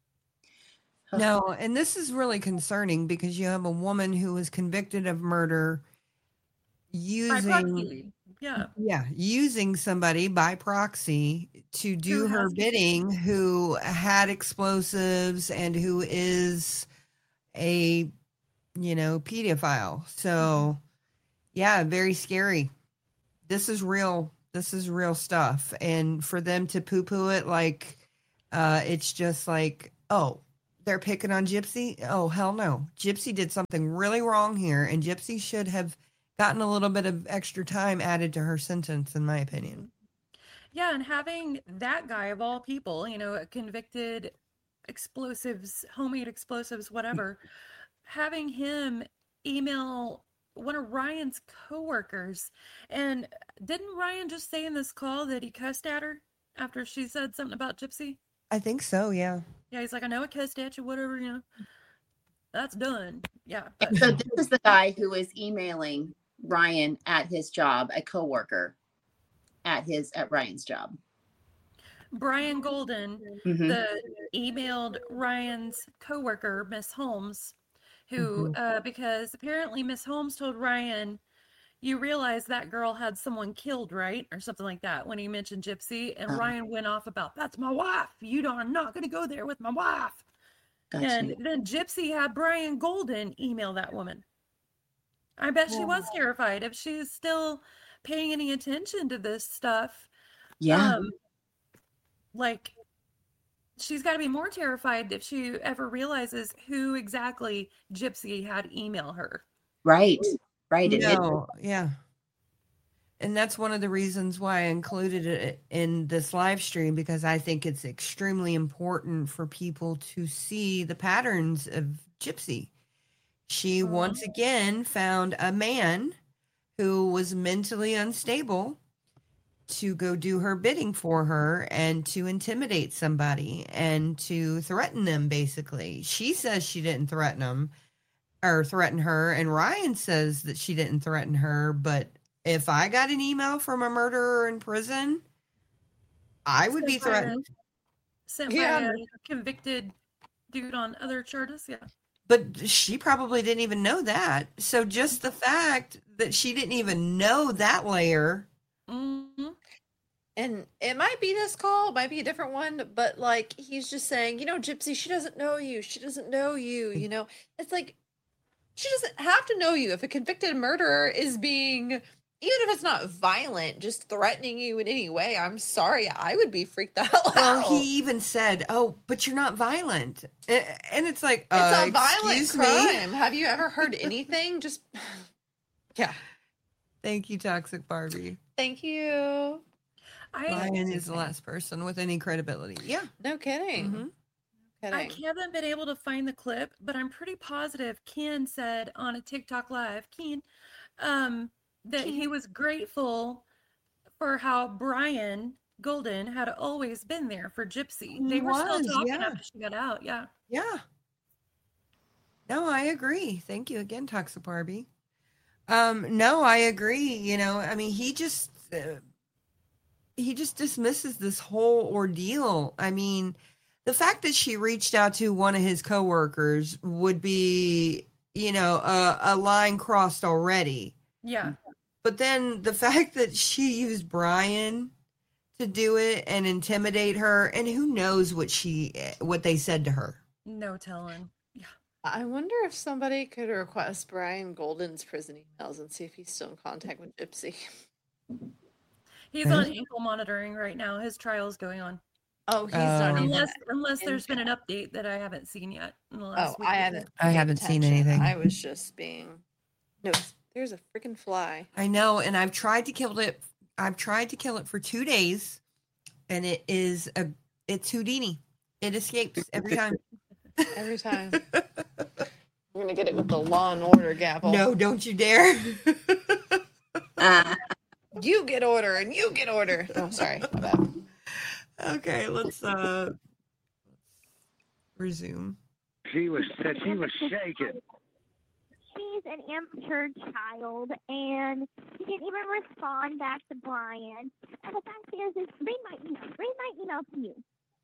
No, and this is really concerning because you have a woman who was convicted of murder By using proxy. Yeah. yeah, using somebody by proxy to do Who her has- bidding who had explosives and who is a you know, pedophile. So yeah, very scary. This is real. This is real stuff. And for them to poo-poo it like uh it's just like, oh, they're picking on Gypsy? Oh, hell no. Gypsy did something really wrong here, and Gypsy should have gotten a little bit of extra time added to her sentence, in my opinion. Yeah, and having that guy of all people, you know, a convicted explosives, homemade explosives, whatever, having him email one of Ryan's coworkers. And didn't Ryan just say in this call that he cussed at her after she said something about Gypsy? I think so, yeah. Yeah, he's like, I know I cussed at you, whatever, you know. That's done. Yeah. But So this is the guy who is emailing Ryan at his job, a coworker at his at Ryan's job. Brian Golden, Mhm. the emailed Ryan's coworker, Miss Holmes, who, Mhm. uh, because apparently Miss Holmes told Ryan, you realize that girl had someone killed, right? Or something like that when he mentioned Gypsy. And Uh-huh. Ryan went off about, that's my wife. You don't, I'm not going to go there with my wife. Gotcha. And then Gypsy had Brian Golden email that woman. I bet she was terrified. If she's still paying any attention to this stuff, Yeah. um, like, she's got to be more terrified if she ever realizes who exactly Gypsy had email her. Right. Right. It, it, No, yeah. And that's one of the reasons why I included it in this live stream, because I think it's extremely important for people to see the patterns of Gypsy. She Uh-huh. once again found a man who was mentally unstable to go do her bidding for her and to intimidate somebody and to threaten them, basically. She says she didn't threaten them or threaten her, and Ryan says that she didn't threaten her, but if I got an email from a murderer in prison, I would be Sent by a- threatened. Sent Yeah. by a convicted dude on other charges. Yeah. But she probably didn't even know that. So just the fact that she didn't even know that layer. Mm-hmm. And it might be this call, it might be a different one, but like he's just saying, you know, Gypsy, she doesn't know you. She doesn't know you. You know, it's like she doesn't have to know you. If a convicted murderer is being, even if it's not violent, just threatening you in any way, I'm sorry, I would be freaked the hell out. Well, he even said, "Oh, but you're not violent," A- and it's like, It's uh, a violent excuse me? crime. Have you ever heard anything? Just yeah. Thank you, Toxic Barbie. Thank you. I Ryan is the last person with any credibility. Yeah. No kidding. Mhm. No I kidding. haven't been able to find the clip, but I'm pretty positive Ken said on a TikTok live, Ken, um, that he was grateful for how Brian Golden had always been there for Gypsy. They He were still was, talking yeah. after she got out. Yeah. Yeah. No, I agree. Thank you again, Toxic Barbie. Um, no, I agree. You know, I mean, he just uh, he just dismisses this whole ordeal. I mean, the fact that she reached out to one of his coworkers would be, you know, a, a line crossed already. Yeah. But then the fact that she used Brian to do it and intimidate her, and who knows what she what they said to her. No telling. Yeah. I wonder if somebody could request Brian Golden's prison emails and see if he's still in contact with Gypsy. He's on ankle monitoring right now. His trial's going on. Oh, he's Oh. not even Unless unless in there's been an town. update that I haven't seen yet in the Oh, last week. I or haven't. two. I paid haven't seen attention. anything. I was just being. No, there's a freaking fly. I know, and I've tried to kill it. I've tried to kill it for two days, and it is a it's Houdini. It escapes every time. Every time. We're gonna get it with the Law and Order gavel. No, don't you dare. uh, You get order and you get order. Oh, sorry. My bad. Okay, let's uh resume. She was said she was shaking. She's an immature child, and she didn't even respond back to Brian. And the fact is, is read my email. Read my email to you.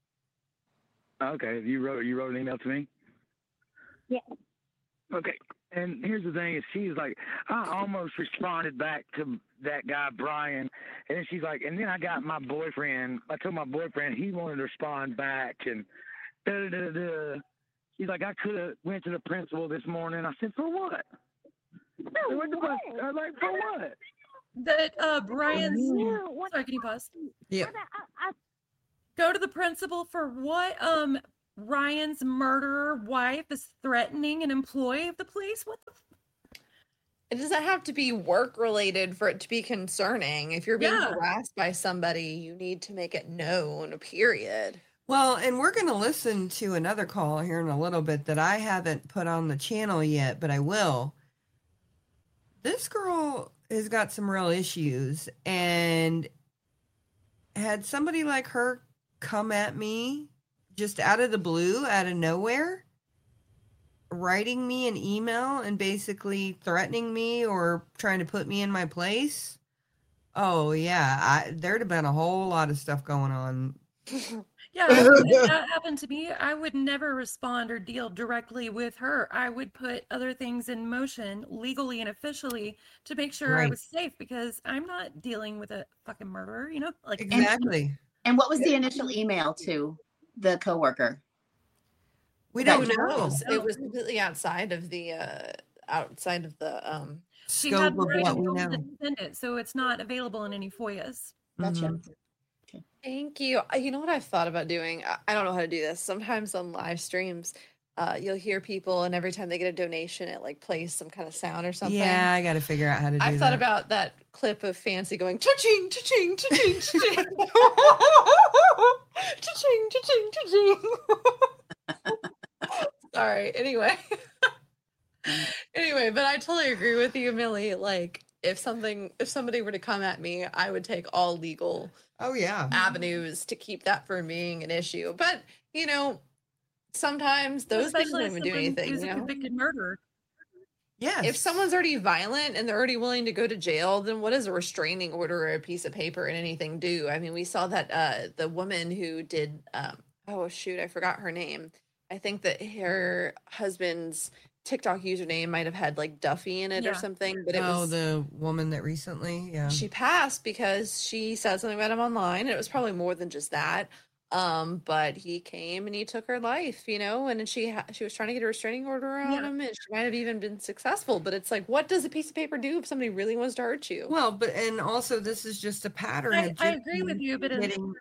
Okay, you wrote you wrote an email to me. Yes. Okay, and here's the thing: is she's like, I almost responded back to that guy Brian, and then she's like, and then I got my boyfriend. I told my boyfriend he wanted to respond back, and da da da da. She's like, I could have went to the principal this morning. I said, for what? For what? what? I was like, for what? That uh, Brian's. You, what, Sorry, can you pause? Yeah. I, I, Go to the principal for what? Um, Ryan's murderer wife is threatening an employee of the police. What the? F- It doesn't have to be work related for it to be concerning. If you're being Yeah. harassed by somebody, you need to make it known, period. Well, and we're going to listen to another call here in a little bit that I haven't put on the channel yet, but I will. This girl has got some real issues, and had somebody like her come at me just out of the blue, out of nowhere, writing me an email and basically threatening me or trying to put me in my place. Oh, yeah, I, there'd have been a whole lot of stuff going on. Yeah, if that happened to me, I would never respond or deal directly with her. I would put other things in motion legally and officially to make sure I Right. was safe because I'm not dealing with a fucking murderer, you know? Like Exactly. And what was the initial email to the coworker? We Who don't know. knows? It was completely outside of the uh outside of the um she Scope had of what Brian we Golden know. send it, so it's not available in any FOIAs. Gotcha. Mhm. Thank you. Uh, You know what I've thought about doing? I, I don't know how to do this. Sometimes on live streams, uh, you'll hear people, and every time they get a donation, it like plays some kind of sound or something. Yeah, I got to figure out how to do I've that. thought about that clip of Fancy going cha-ching, cha-ching, cha-ching, cha-ching. Cha-ching, cha-ching, cha-ching. Sorry. Anyway. Anyway, but I totally agree with you, Millie. Like, if something, if somebody were to come at me, I would take all legal Oh, yeah. avenues to keep that from being an issue. But, you know, sometimes those things don't Especially even do someone anything. who's You a know? convicted murderer. Yes. If someone's already violent and they're already willing to go to jail, then what does a restraining order or a piece of paper and anything do? I mean, we saw that uh, the woman who did, um, oh, shoot, I forgot her name. I think that her husband's TikTok username might have had like Duffy in it or Yeah. something, but it oh, was the woman that recently, yeah. she passed because she said something about him online, and it was probably more than just that. Um, but he came and he took her life, you know, and then she ha- she was trying to get a restraining order on Yeah. him, and she might have even been successful. But it's like, what does a piece of paper do if somebody really wants to hurt you? Well, but and also this is just a pattern. I, of I agree with Gypsy you, but in, getting-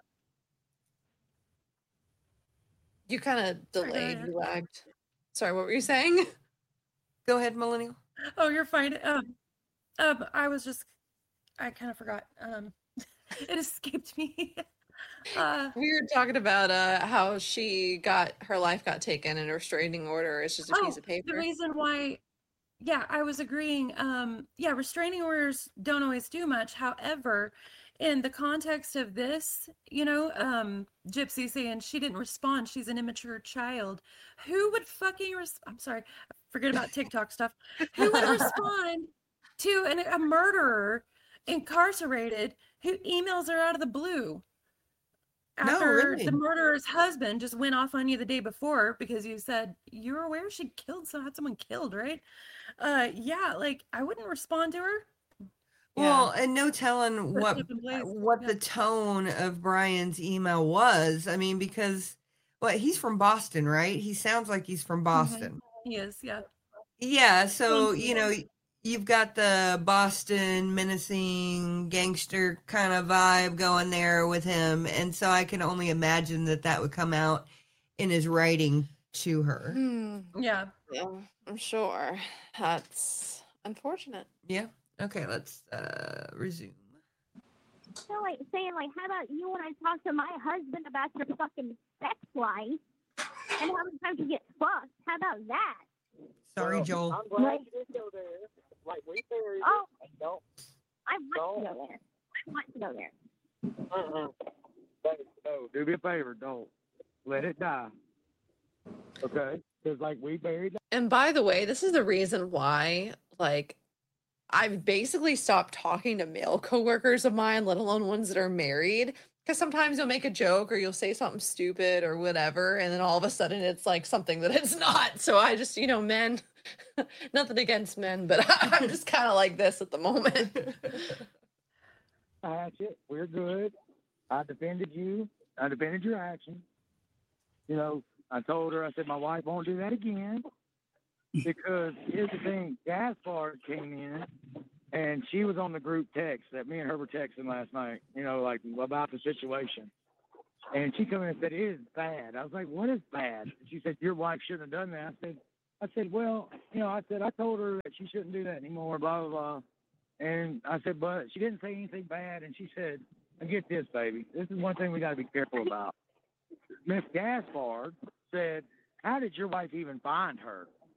You kind of Sorry, go delayed, ahead. you lagged. Sorry, what were you saying? Go ahead, Millennial. oh, you're fine. Um, um, I was just, I kind of forgot. Um, it escaped me. uh, We were talking about uh how she got her life got taken and a restraining order is just a oh, piece of the paper. reason why, yeah, I was agreeing. Um, yeah, restraining orders don't always do much. However, in the context of this, you know, um, Gypsy saying she didn't respond, she's an immature child. Who would fucking, res- I'm sorry, forget about TikTok stuff. Who would respond to an, a murderer incarcerated who emails her out of the blue? No, After really. the murderer's husband just went off on you the day before because you said you were aware she killed some had someone killed, right? Uh yeah, like I wouldn't respond to her. Well, and no telling Put what stuff in place. what Yeah. the tone of Brian's email was. I mean, because well, he's from Boston, right? He sounds like he's from Boston. He is, yeah. Yeah, so Thank you. you know, you've got the Boston menacing gangster kind of vibe going there with him, and so I can only imagine that that would come out in his writing to her. Hmm. Yeah. Yeah, I'm sure. That's unfortunate. Yeah. Okay, let's uh resume. So like saying like, how about you when I talk to my husband about your fucking sex life and how many times you get fucked? How about that? Sorry, Well, Joel. I'm glad Like- you did go there. Like we buried Oh, it. Don't. I want to No. go there. I want to go there. Uh-uh. Don't, no, do me a favor. Don't let it die. Okay. Because, like, we buried. And by the way, this is the reason why, like, I've basically stopped talking to male coworkers of mine, let alone ones that are married. Because sometimes you'll make a joke or you'll say something stupid or whatever, and then all of a sudden it's like something that it's not. So I just, you know, men, nothing against men, but I'm just kind of like this at the moment. That's it. We're good. I defended you. I defended your actions. You know, I told her, I said, my wife won't do that again. Because here's the thing, Gaspard came in, and she was on the group text that me and her were texting last night, you know, like about the situation. And she came in and said, it is bad. I was like, what is bad? And she said, your wife shouldn't have done that. I said, I said, well, you know, I said, I told her that she shouldn't do that anymore, blah, blah, blah. And I said, but she didn't say anything bad. And she said, I get this, baby. This is one thing we got to be careful about. Miss Gaspard said, how did your wife even find her?